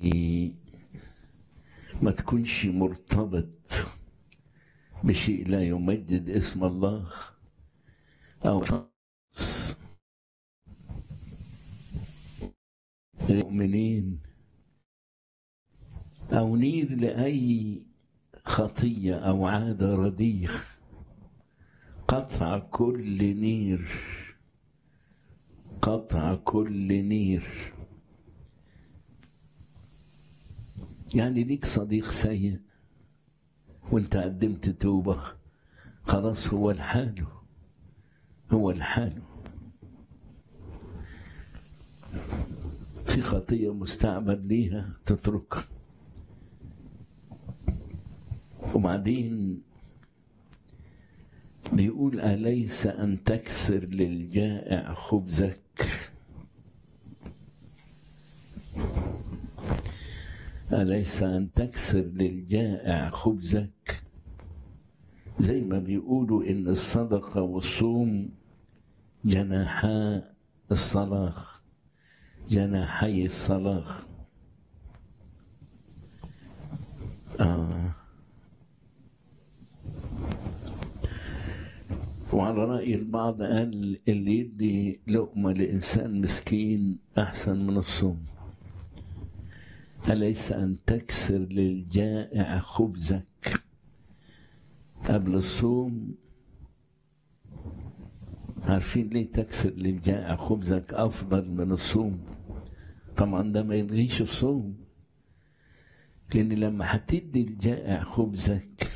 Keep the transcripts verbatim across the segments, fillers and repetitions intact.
ما تكونش مرتبط بشيء لا يمجد اسم الله أو المؤمنين أو نير لأي خطية أو عادة رديئة. قطع كل نير، قطع كل نير. يعني ليك صديق سيء وانت قدمت توبة، خلاص هو لحاله، هو لحاله. في خطية مستعبد ليها تتركها. وبعدين بيقول أليس أن تكسر للجائع خبزك؟ أليس أن تكسر للجائع خبزك؟ زي ما بيقولوا إن الصدقة والصوم جناحا الصلاة، جناحي الصلاة. آه. وعلى رأي البعض قال اللي يدي لقمة لإنسان مسكين أحسن من الصوم. أليس أن تكسر للجائع خبزك؟ قبل الصوم عارفين ليه تكسر للجائع خبزك أفضل من الصوم؟ طبعا ده ما يلغيش الصوم، لأن لما هتدي الجائع خبزك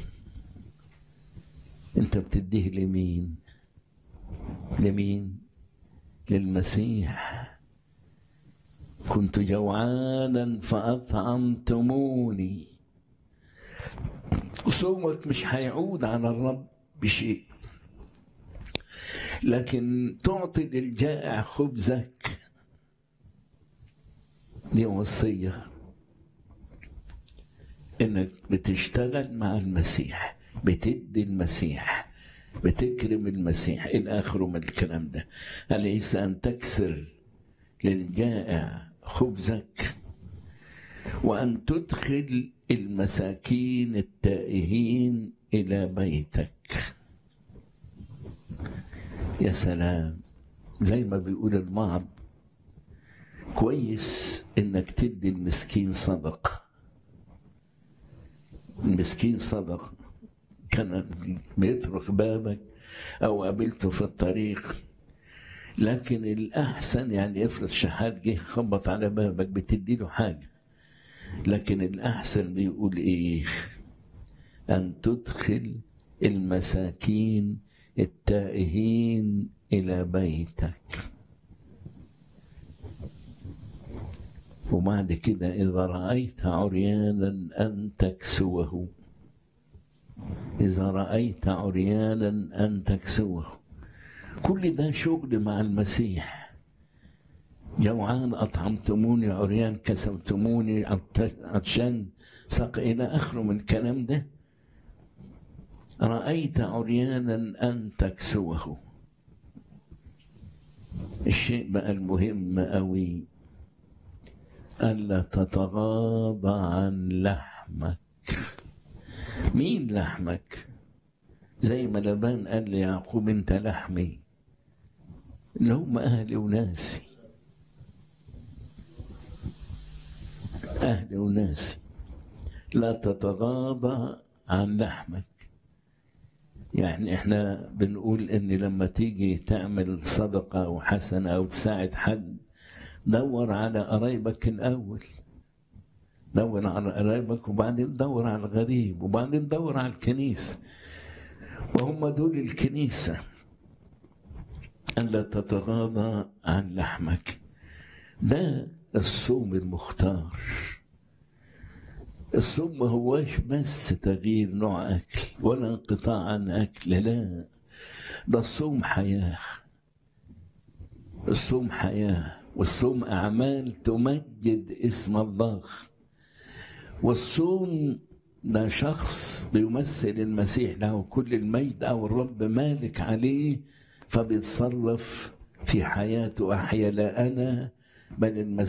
أنت بتديه لمين؟ لمين؟ للمسيح. كنت جوعانا فأطعمتموني. صومك مش هيعود على الرب بشيء، لكن تعطي للجائع خبزك. دي وصية انك بتشتغل مع المسيح، بتدي المسيح، بتكرم المسيح الى اخره من الكلام ده. أليس أن تكسر للجائع خبزك وأن تدخل المساكين التائهين إلى بيتك. يا سلام، زي ما بيقول البعض كويس إنك تدي المسكين صدقة. المسكين صدقة كان بيطرق بابك أو قابلته في الطريق، لكن الأحسن يعني افرض شحات جه خبط على بابك بتدي له حاجة، لكن الأحسن بيقول إيه؟ أن تدخل المساكين التائهين إلى بيتك. وبعد كده إذا رأيت عريانا أن تكسوه، إذا رأيت عريانا أن تكسوه. كل ده شغل مع المسيح. جوعان أطعمتموني، عريان كسوتموني، عطشان سق، إلى آخره من الكلام ده. رأيت عريانا أن تكسوه. الشيء بقى المهم أوي ألا تتغاضى عن لحمك. مين لحمك؟ زي ما لبان قال ليعقوب أنت لحمي، اللي هم أهلي وناسي، أهلي وناسي. لا تتغاضى عن لحمك. يعني احنا بنقول ان لما تيجي تعمل صدقة او حسنة او تساعد حد، دور على قرايبك الاول، دور على قرايبك وبعدين دور على الغريب وبعدين دور على الكنيسة، وهم دول الكنيسة. ألا تتغاضى عن لحمك. ده الصوم المختار. الصوم ما هواش بس تغيير نوع أكل ولا انقطاع عن أكل، لا، ده الصوم حياة. الصوم حياة، والصوم أعمال تمجد اسم الله. والصوم ده شخص بيمثل المسيح له كل المجد، أو الرب مالك عليه فبيتصرف في حياته. أحيا لا أنا بل المسيح